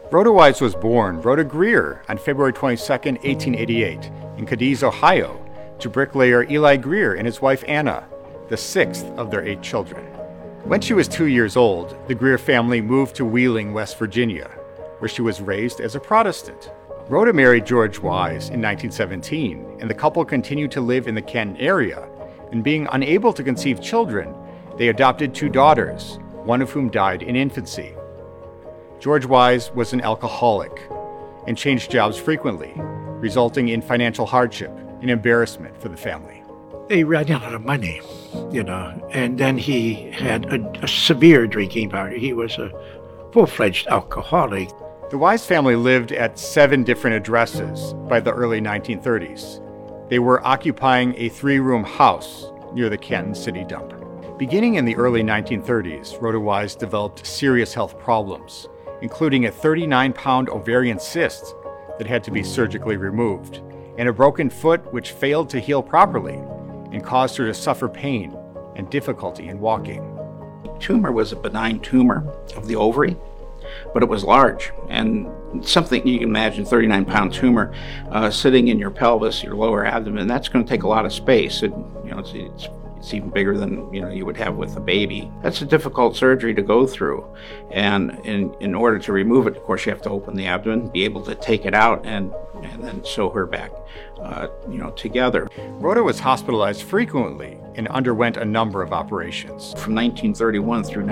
Rhoda Wise was born Rhoda Greer on February 22, 1888, in Cadiz, Ohio, to bricklayer Eli Greer and his wife Anna, the sixth of their 8 children. When she was 2 years old, the Greer family moved to Wheeling, West Virginia, where she was raised as a Protestant. Rhoda married George Wise in 1917, and the couple continued to live in the Canton area, and being unable to conceive children, they adopted 2 daughters, one of whom died in infancy. George Wise was an alcoholic and changed jobs frequently, resulting in financial hardship and embarrassment for the family. They ran out of money, and then he had a severe drinking bout. He was a full-fledged alcoholic. The Wise family lived at 7 different addresses by the early 1930s. They were occupying a 3-room house near the Canton City dump. Beginning in the early 1930s, Rhoda Wise developed serious health problems, including a 39-pound ovarian cyst that had to be surgically removed, and a broken foot which failed to heal properly and caused her to suffer pain and difficulty in walking. The tumor was a benign tumor of the ovary, but it was large, and something you can imagine, 39-pound tumor sitting in your pelvis, your lower abdomen, that's going to take a lot of space. It's even bigger than you would have with a baby. That's a difficult surgery to go through, and in order to remove it, of course, you have to open the abdomen, be able to take it out, and then sew her back, together. Rhoda was hospitalized frequently and underwent a number of operations. From 1931 through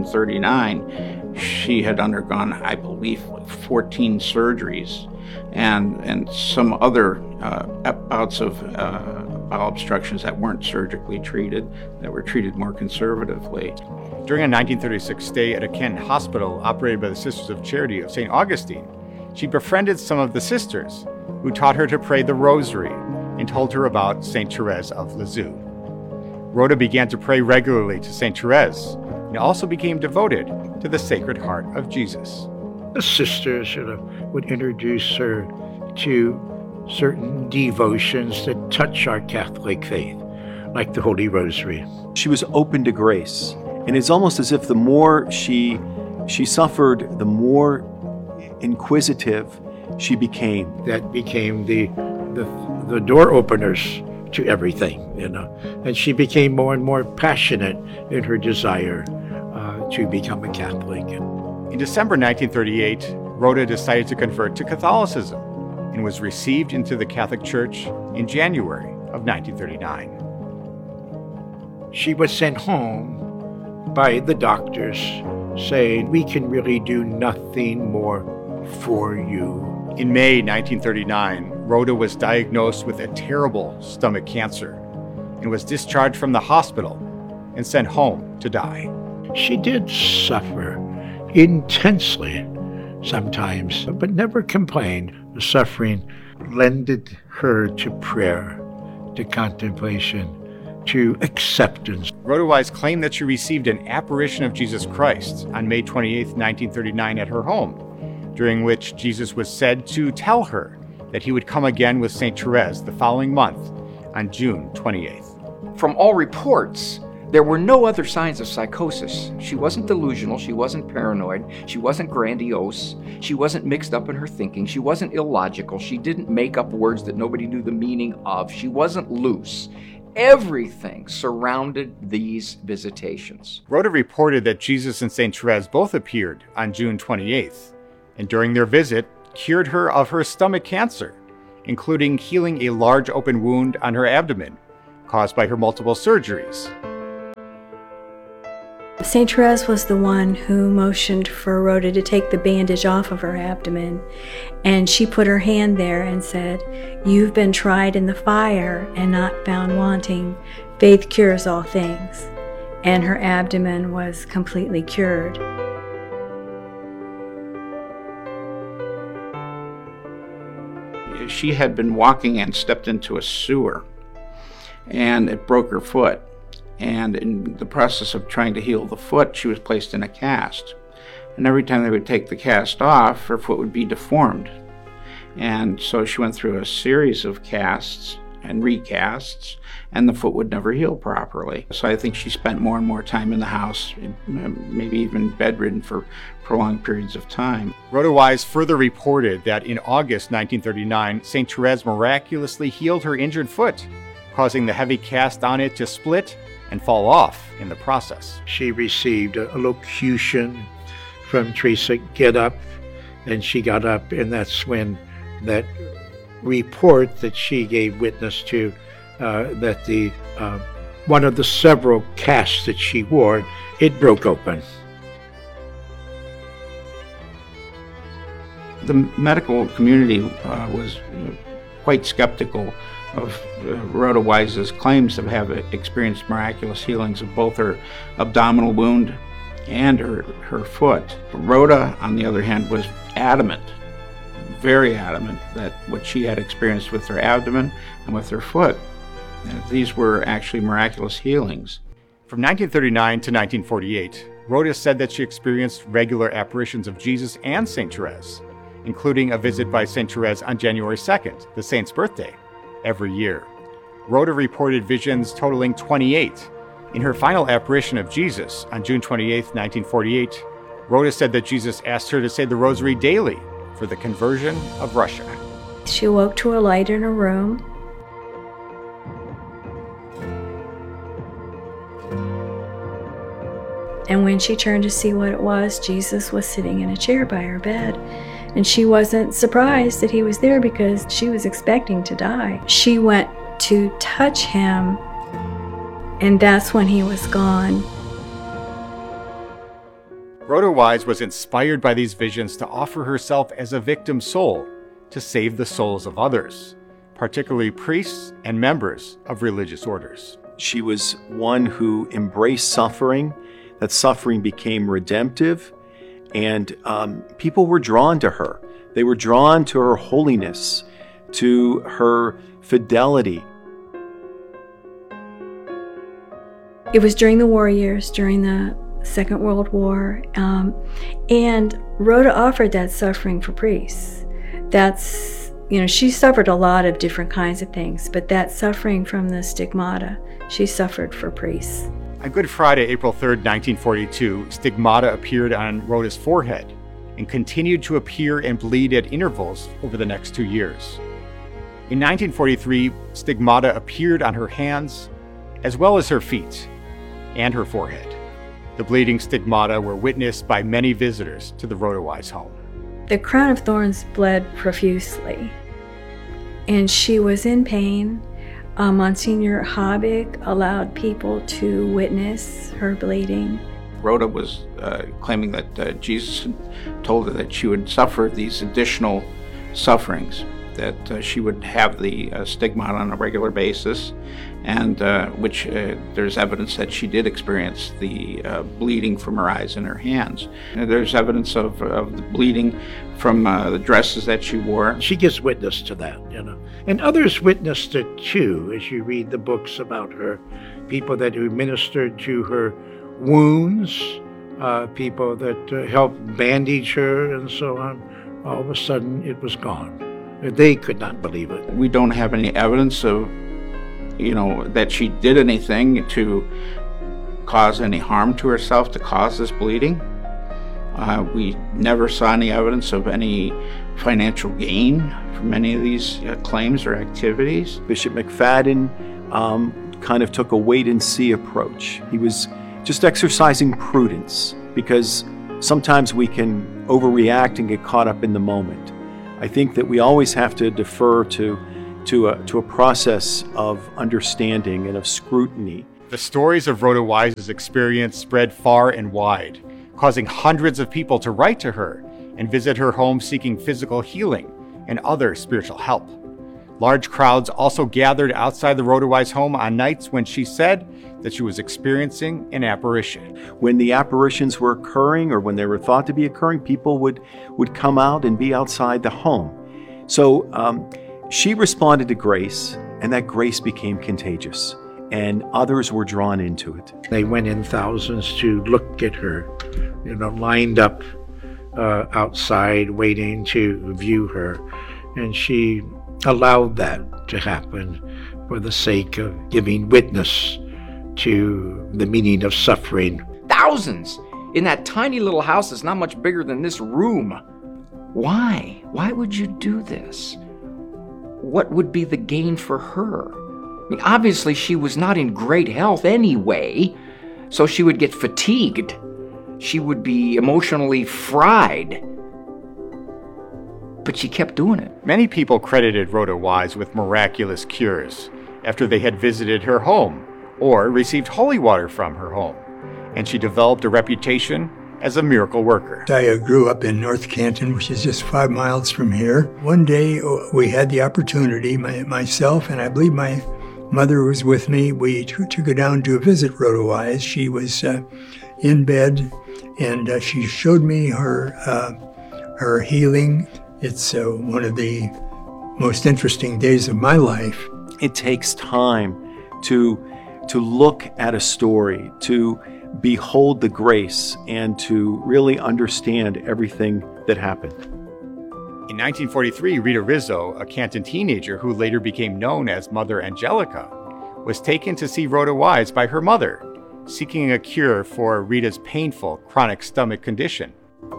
1939, she had undergone, I believe, 14 surgeries, and some other bouts of bowel obstructions that weren't surgically treated, that were treated more conservatively. During a 1936 stay at a Canton hospital operated by the Sisters of Charity of St. Augustine, she befriended some of the sisters who taught her to pray the rosary and told her about St. Therese of Lisieux. Rhoda began to pray regularly to St. Therese and also became devoted to the Sacred Heart of Jesus. The sisters would introduce her to certain devotions that touch our Catholic faith, like the Holy Rosary. She was open to grace, and it's almost as if the more she suffered, the more inquisitive she became. That became the door openers to everything, and she became more and more passionate in her desire to become a Catholic. In December 1938, Rhoda decided to convert to Catholicism and was received into the Catholic Church in January of 1939. She was sent home by the doctors saying, "We can really do nothing more for you." In May 1939, Rhoda was diagnosed with a terrible stomach cancer and was discharged from the hospital and sent home to die. She did suffer intensely sometimes, but never complained. The suffering lended her to prayer, to contemplation, to acceptance. Rhoda Wise claimed that she received an apparition of Jesus Christ on May 28, 1939 at her home, during which Jesus was said to tell her that he would come again with St. Therese the following month on June 28th. From all reports, there were no other signs of psychosis. She wasn't delusional, she wasn't paranoid, she wasn't grandiose, she wasn't mixed up in her thinking, she wasn't illogical, she didn't make up words that nobody knew the meaning of, she wasn't loose. Everything surrounded these visitations. Rhoda reported that Jesus and St. Therese both appeared on June 28th, and during their visit, cured her of her stomach cancer, including healing a large open wound on her abdomen caused by her multiple surgeries. St. Therese was the one who motioned for Rhoda to take the bandage off of her abdomen, and she put her hand there and said, "You've been tried in the fire and not found wanting. Faith cures all things." And her abdomen was completely cured. She had been walking and stepped into a sewer, and it broke her foot. And in the process of trying to heal the foot, she was placed in a cast. And every time they would take the cast off, her foot would be deformed. And so she went through a series of casts and recasts, and the foot would never heal properly. So I think she spent more and more time in the house, maybe even bedridden for prolonged periods of time. Rhoda Wise further reported that in August 1939, St. Therese miraculously healed her injured foot, causing the heavy cast on it to split and fall off in the process. She received a locution from Teresa, get up, and she got up, and that's when that report that she gave witness to, that the one of the several casts that she wore, it broke open. The medical community was quite skeptical of Rhoda Wise's claims to have experienced miraculous healings of both her abdominal wound and her foot. Rhoda, on the other hand, was adamant, very adamant, that what she had experienced with her abdomen and with her foot, these were actually miraculous healings. From 1939 to 1948, Rhoda said that she experienced regular apparitions of Jesus and St. Therese, including a visit by St. Therese on January 2nd, the saint's birthday, every year. Rhoda reported visions totaling 28. In her final apparition of Jesus on June 28, 1948, Rhoda said that Jesus asked her to say the rosary daily for the conversion of Russia. She woke to a light in her room. And when she turned to see what it was, Jesus was sitting in a chair by her bed. And she wasn't surprised that he was there because she was expecting to die. She went to touch him, and that's when he was gone. Rhoda Wise was inspired by these visions to offer herself as a victim soul to save the souls of others, particularly priests and members of religious orders. She was one who embraced suffering. That suffering became redemptive, and people were drawn to her. They were drawn to her holiness, to her fidelity. It was during the war years, during the Second World War, and Rhoda offered that suffering for priests. That's, she suffered a lot of different kinds of things, but that suffering from the stigmata, she suffered for priests. On Good Friday, April 3rd, 1942, stigmata appeared on Rhoda's forehead and continued to appear and bleed at intervals over the next 2 years. In 1943, stigmata appeared on her hands as well as her feet and her forehead. The bleeding stigmata were witnessed by many visitors to the Rhoda Wise home. The crown of thorns bled profusely, and she was in pain. Monsignor Habig allowed people to witness her bleeding. Rhoda was claiming that Jesus had told her that she would suffer these additional sufferings, that she would have the stigmata on a regular basis, and which there's evidence that she did experience the bleeding from her eyes and her hands. And there's evidence of the bleeding from the dresses that she wore. She gives witness to that, And others witnessed it too, as you read the books about her. People that who ministered to her wounds, people that helped bandage her and so on. All of a sudden, it was gone. They could not believe it. We don't have any evidence of, that she did anything to cause any harm to herself to cause this bleeding. We never saw any evidence of any financial gain from any of these claims or activities. Bishop McFadden kind of took a wait-and-see approach. He was just exercising prudence, because sometimes we can overreact and get caught up in the moment. I think that we always have to defer to a process of understanding and of scrutiny. The stories of Rhoda Wise's experience spread far and wide, causing hundreds of people to write to her and visit her home seeking physical healing and other spiritual help. Large crowds also gathered outside the Rhoda Wise home on nights when she said that she was experiencing an apparition. When the apparitions were occurring, or when they were thought to be occurring, people would come out and be outside the home. So she responded to grace, and that grace became contagious, and others were drawn into it. They went in thousands to look at her, lined up outside waiting to view her. And she allowed that to happen for the sake of giving witness to the meaning of suffering. Thousands in that tiny little house that's not much bigger than this room. Why? Why would you do this? What would be the gain for her? I mean, obviously she was not in great health anyway, so she would get fatigued. She would be emotionally fried. But she kept doing it. Many people credited Rhoda Wise with miraculous cures after they had visited her home or received holy water from her home, and she developed a reputation as a miracle worker. I grew up in North Canton, which is just 5 miles from here. One day we had the opportunity, myself and I believe my mother was with me, we took her down to visit Rhoda Wise. She was in bed, and she showed me her healing. It's one of the most interesting days of my life. It takes time to look at a story, to behold the grace, and to really understand everything that happened. In 1943, Rita Rizzo, a Canton teenager who later became known as Mother Angelica, was taken to see Rhoda Wise by her mother, seeking a cure for Rita's painful chronic stomach condition.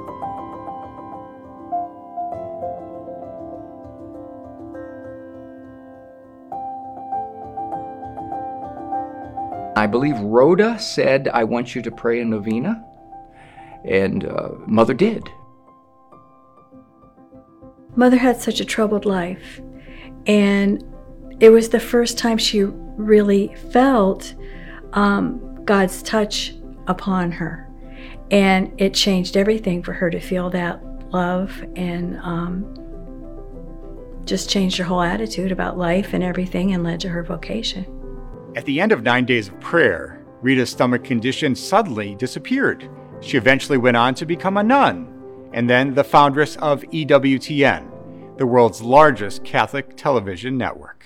I believe Rhoda said, "I want you to pray a novena," and Mother did. Mother had such a troubled life, and it was the first time she really felt God's touch upon her, and it changed everything for her to feel that love, and just changed her whole attitude about life and everything, and led to her vocation. At the end of 9 days of prayer, Rita's stomach condition suddenly disappeared. She eventually went on to become a nun, and then the foundress of EWTN, the world's largest Catholic television network.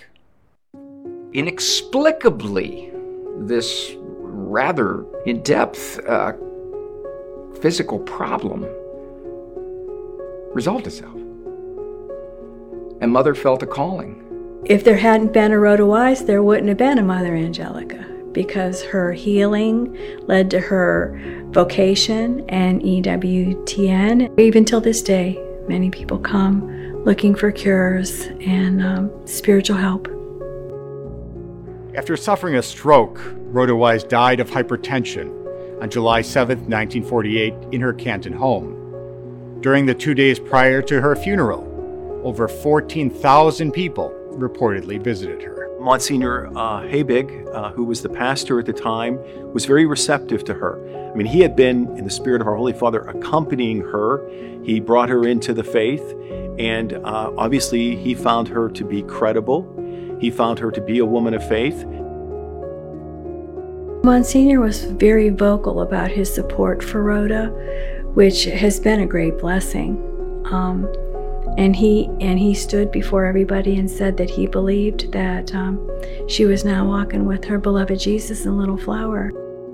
Inexplicably, this rather in-depth physical problem resolved itself. And Mother felt a calling. If there hadn't been a Rhoda Wise, there wouldn't have been a Mother Angelica, because her healing led to her vocation and EWTN. Even till this day, many people come looking for cures and spiritual help. After suffering a stroke, Rhoda Wise died of hypertension on July 7, 1948, in her Canton home. During the 2 days prior to her funeral, over 14,000 people reportedly visited her. Monsignor Habig, who was the pastor at the time, was very receptive to her. I mean, he had been, in the spirit of our Holy Father, accompanying her. He brought her into the faith, and obviously he found her to be credible. He found her to be a woman of faith. Monsignor was very vocal about his support for Rhoda, which has been a great blessing. And he stood before everybody and said that he believed that she was now walking with her beloved Jesus in Little Flower.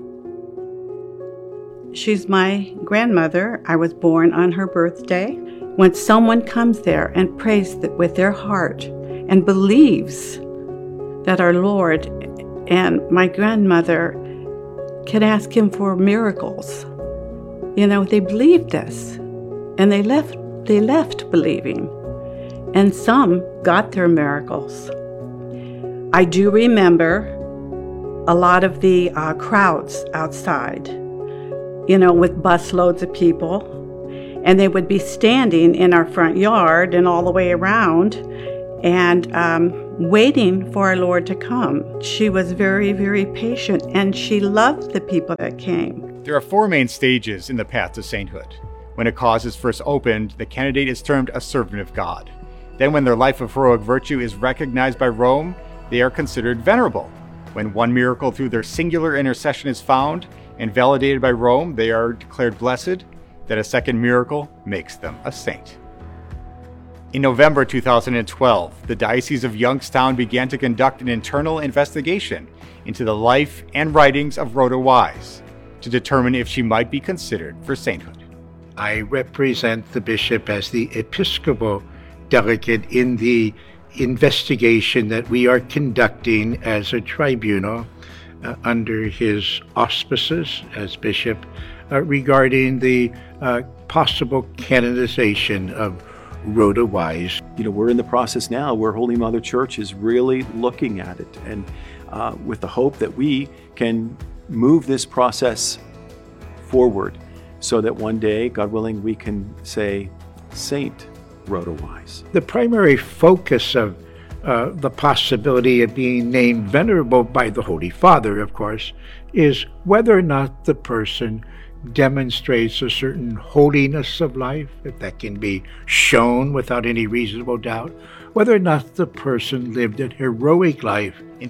She's my grandmother. I was born on her birthday. When someone comes there and prays with their heart and believes that our Lord and my grandmother can ask him for miracles, they believed this, and they left believing, and some got their miracles. I do remember a lot of the crowds outside, with busloads of people, and they would be standing in our front yard and all the way around and waiting for our Lord to come. She was very, very patient, and she loved the people that came. There are 4 main stages in the path to sainthood. When a cause is first opened, the candidate is termed a servant of God. Then when their life of heroic virtue is recognized by Rome, they are considered venerable. When one miracle through their singular intercession is found and validated by Rome, they are declared blessed. Then a second miracle makes them a saint. In November 2012, the Diocese of Youngstown began to conduct an internal investigation into the life and writings of Rhoda Wise to determine if she might be considered for sainthood. I represent the bishop as the Episcopal delegate in the investigation that we are conducting as a tribunal under his auspices as bishop regarding the possible canonization of Rhoda Wise. We're in the process now where Holy Mother Church is really looking at it, and with the hope that we can move this process forward so that one day, God willing, we can say Saint Rhoda Wise. The primary focus of the possibility of being named venerable by the Holy Father, of course, is whether or not the person demonstrates a certain holiness of life, if that can be shown without any reasonable doubt, whether or not the person lived a heroic life. In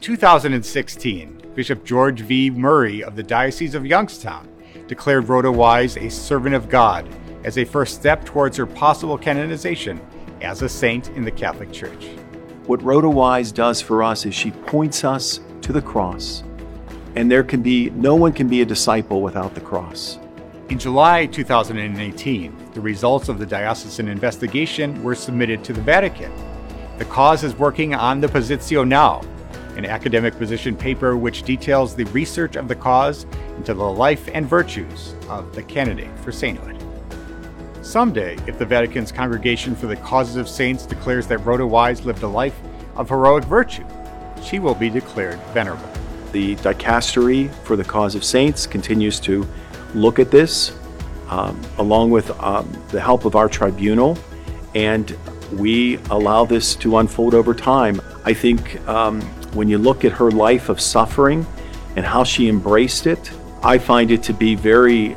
2016, Bishop George V. Murray of the Diocese of Youngstown declared Rhoda Wise a servant of God as a first step towards her possible canonization as a saint in the Catholic Church. What Rhoda Wise does for us is she points us to the cross, and no one can be a disciple without the cross. In July 2018, the results of the diocesan investigation were submitted to the Vatican. The cause is working on the Positio Now, an academic position paper which details the research of the cause into the life and virtues of the candidate for sainthood. Someday, if the Vatican's Congregation for the Causes of Saints declares that Rhoda Wise lived a life of heroic virtue, she will be declared venerable. The Dicastery for the Cause of Saints continues to look at this, along with the help of our tribunal, and we allow this to unfold over time. I think when you look at her life of suffering and how she embraced it, I find it to be very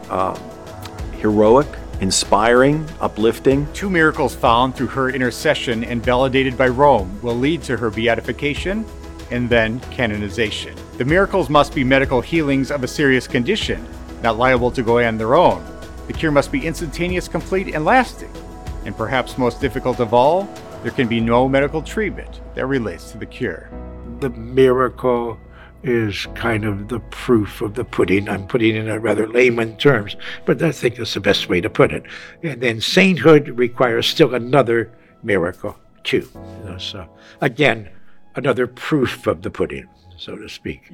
heroic, inspiring, uplifting. 2 miracles found through her intercession and validated by Rome will lead to her beatification and then canonization. The miracles must be medical healings of a serious condition, not liable to go on their own. The cure must be instantaneous, complete, and lasting. And perhaps most difficult of all, there can be no medical treatment that relates to the cure. The miracle is kind of the proof of the pudding. I'm putting it in rather layman terms, but I think that's the best way to put it. And then sainthood requires still another miracle, too. So, again, another proof of the pudding, so to speak.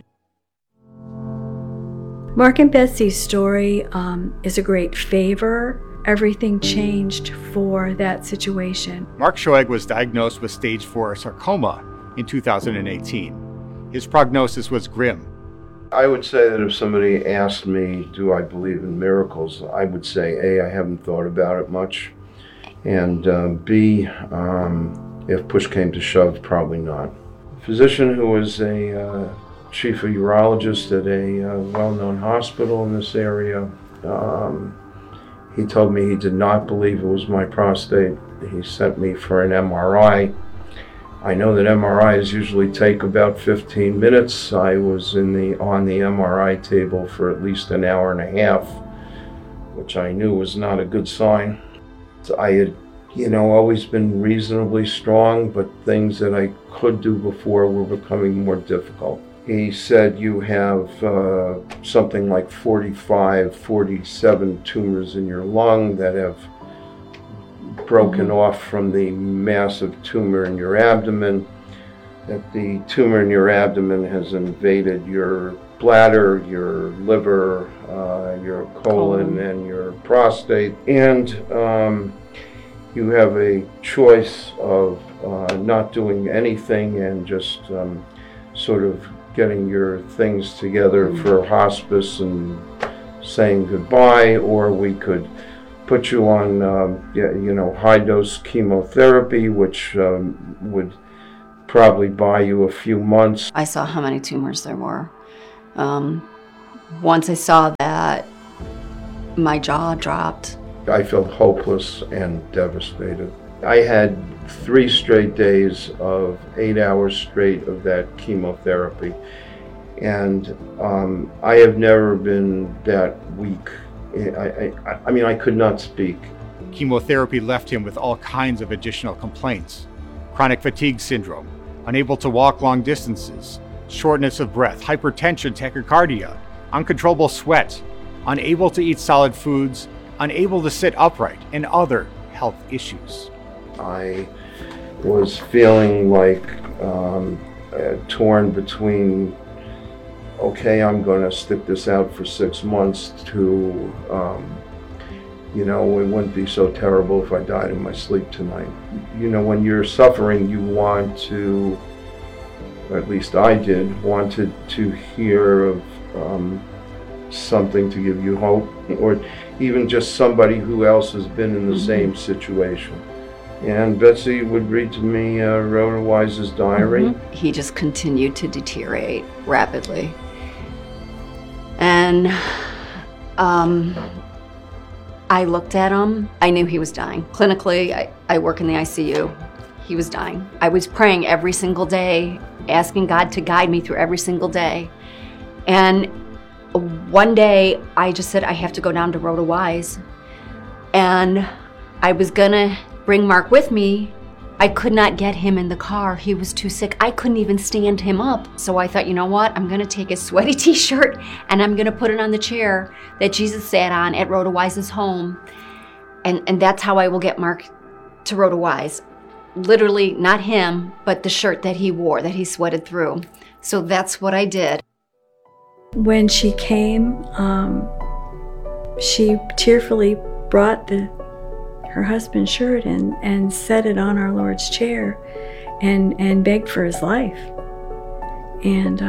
Mark and Betsy's story is a great favor. Everything changed for that situation. Mark Schoeg was diagnosed with stage 4 sarcoma in 2018. His prognosis was grim. I would say that if somebody asked me, do I believe in miracles, I would say, A, I haven't thought about it much, and B, if push came to shove, probably not. A physician who was a chief of urologist at a well-known hospital in this area, he told me he did not believe it was my prostate. He sent me for an MRI. I know that MRIs usually take about 15 minutes. I was on the MRI table for at least an hour and a half, which I knew was not a good sign. I had, always been reasonably strong, but things that I could do before were becoming more difficult. He said you have something like 45, 47 tumors in your lung that have broken off from the massive tumor in your abdomen, that the tumor in your abdomen has invaded your bladder, your liver, your colon, and your prostate, and you have a choice of not doing anything and just sort of getting your things together for hospice and saying goodbye, or we could put you on high-dose chemotherapy, which would probably buy you a few months. I saw how many tumors there were. Once I saw that, my jaw dropped. I felt hopeless and devastated. I had 3 straight days of 8 hours straight of that chemotherapy, and I have never been that weak. I mean, I could not speak. Chemotherapy left him with all kinds of additional complaints. Chronic fatigue syndrome, unable to walk long distances, shortness of breath, hypertension, tachycardia, uncontrollable sweat, unable to eat solid foods, unable to sit upright, and other health issues. I was feeling like torn between, okay, I'm going to stick this out for 6 months, to, it wouldn't be so terrible if I died in my sleep tonight. When you're suffering, you want to, or at least I did, wanted to hear of something to give you hope, or even just somebody who else has been in the same situation. And Betsy would read to me Rhoda Wise's diary. He just continued to deteriorate rapidly. And I looked at him. I knew he was dying. Clinically, I work in the ICU. He was dying. I was praying every single day, asking God to guide me through every single day. And one day, I just said, I have to go down to Rhoda Wise. And I was gonna bring Mark with me. I could not get him in the car. He was too sick. I couldn't even stand him up. So I thought, you know what? I'm gonna take his sweaty t-shirt and I'm gonna put it on the chair that Jesus sat on at Rhoda Wise's home. And that's how I will get Mark to Rhoda Wise. Literally, not him, but the shirt that he wore, that he sweated through. So that's what I did. When she came, she tearfully brought her husband's shirt and set it on our Lord's chair and begged for his life. And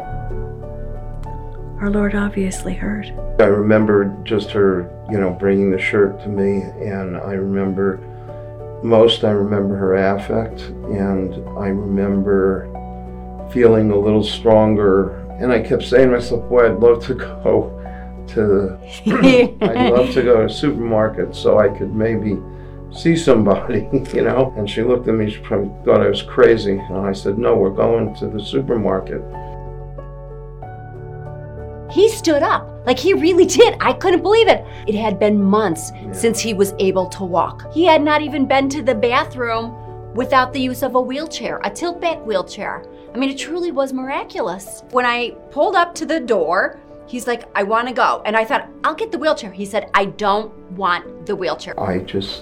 our Lord obviously heard. I remember just her, bringing the shirt to me, and I remember her affect, and I remember feeling a little stronger. And I kept saying to myself, boy, I'd love to go to a supermarket so I could maybe see somebody, And she looked at me, she probably thought I was crazy. And I said, no, we're going to the supermarket. He stood up, like he really did. I couldn't believe it. It had been months since he was able to walk. He had not even been to the bathroom without the use of a wheelchair, a tilt-back wheelchair. I mean, it truly was miraculous. When I pulled up to the door, he's like, I want to go. And I thought, I'll get the wheelchair. He said, I don't want the wheelchair. I just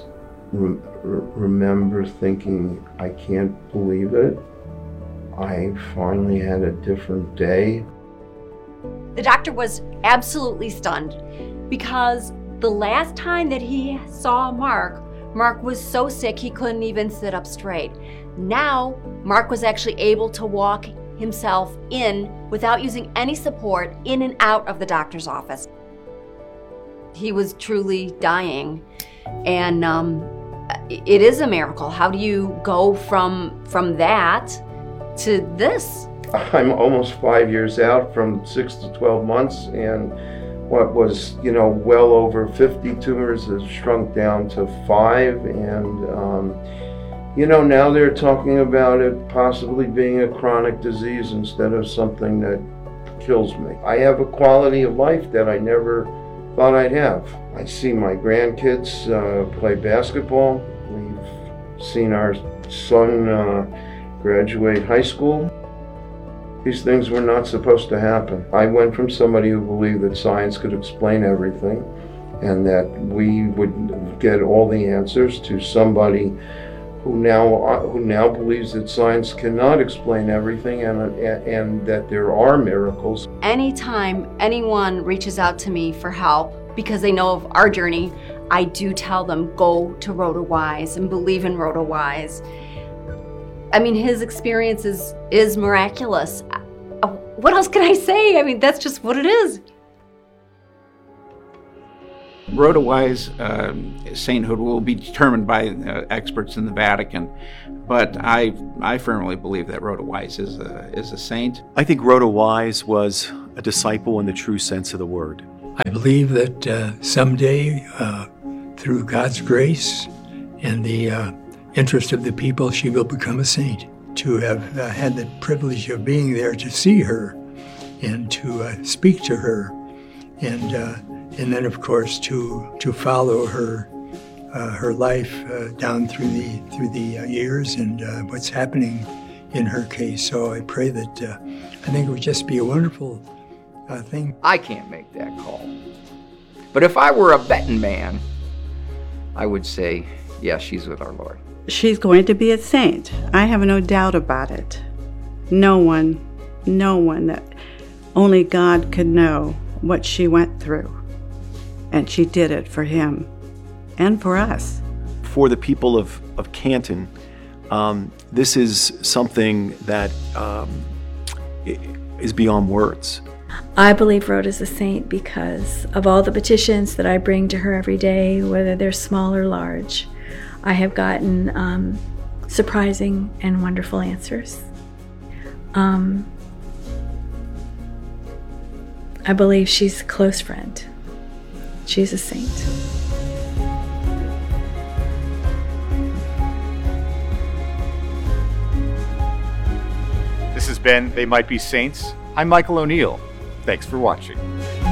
remember thinking, I can't believe it. I finally had a different day. The doctor was absolutely stunned because the last time that he saw Mark was so sick he couldn't even sit up straight. Now, Mark was actually able to walk himself in without using any support in and out of the doctor's office. He was truly dying, and it is a miracle. How do you go from that to this? I'm almost 5 years out from 6 to 12 months, and what was, well over 50 tumors has shrunk down to 5, and now they're talking about it possibly being a chronic disease instead of something that kills me. I have a quality of life that I never thought I'd have. I see my grandkids play basketball. We've seen our son graduate high school. These things were not supposed to happen. I went from somebody who believed that science could explain everything and that we would get all the answers to somebody who now believes that science cannot explain everything and that there are miracles. Anytime anyone reaches out to me for help because they know of our journey, I do tell them, go to Rhoda Wise and believe in Rhoda Wise. I mean, his experience is miraculous. What else can I say? I mean, that's just what it is. Rhoda Wise sainthood will be determined by experts in the Vatican, but I firmly believe that Rhoda Wise is a saint. I think Rhoda Wise was a disciple in the true sense of the word. I believe that someday, through God's grace and the interest of the people, she will become a saint. To have had the privilege of being there to see her and to speak to her, and then of course to follow her life down through the years and what's happening in her case. So I pray that I think it would just be a wonderful thing. I can't make that call. But if I were a betting man, I would say Yeah, she's with our Lord. She's going to be a saint. I have no doubt about it. No one that only God could know what she went through. And she did it for him and for us. For the people of Canton, this is something that is beyond words. I believe Rhoda's a saint because of all the petitions that I bring to her every day, whether they're small or large. I have gotten surprising and wonderful answers. I believe she's a close friend. She's a saint. This has been They Might Be Saints. I'm Michael O'Neill. Thanks for watching.